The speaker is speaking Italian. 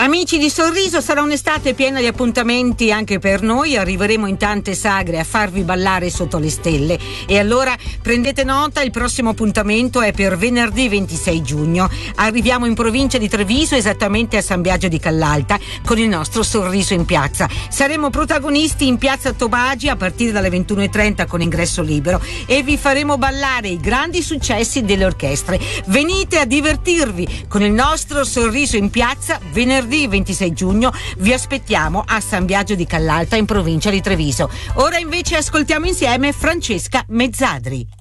Amici di Sorriso, sarà un'estate piena di appuntamenti anche per noi. Arriveremo in tante sagre a farvi ballare sotto le stelle. E allora prendete nota, il prossimo appuntamento è per venerdì 26 giugno. Arriviamo in provincia di Treviso, esattamente a San Biagio di Callalta, con il nostro Sorriso in piazza. Saremo protagonisti in piazza Tobagi a partire dalle 21:30 con ingresso libero e vi faremo ballare i grandi successi delle orchestre. Venite a divertirvi con il nostro Sorriso in piazza venerdì 26 giugno. Vi aspettiamo a San Biagio di Callalta in provincia di Treviso. Ora invece ascoltiamo insieme Francesca Mezzadri.